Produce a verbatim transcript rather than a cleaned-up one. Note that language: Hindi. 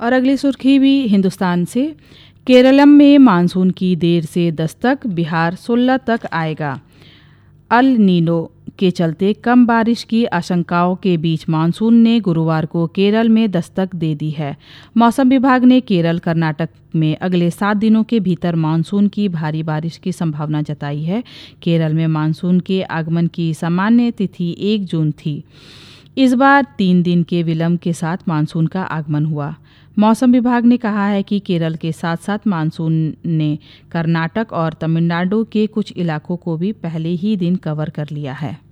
और अगली सुर्खी भी हिंदुस्तान से। केरलम में मानसून की देर से दस्तक, बिहार सोलह तक आएगा। अल नीनो के चलते कम बारिश की आशंकाओं के बीच मानसून ने गुरुवार को केरल में दस्तक दे दी है। मौसम विभाग ने केरल, कर्नाटक में अगले सात दिनों के भीतर मानसून की भारी बारिश की संभावना जताई है। केरल में मानसून के आगमन की सामान्य तिथि एक जून थी। इस बार तीन दिन के विलंब के साथ मानसून का आगमन हुआ। मौसम विभाग ने कहा है कि केरल के साथ साथ मानसून ने कर्नाटक और तमिलनाडु के कुछ इलाकों को भी पहले ही दिन कवर कर लिया है।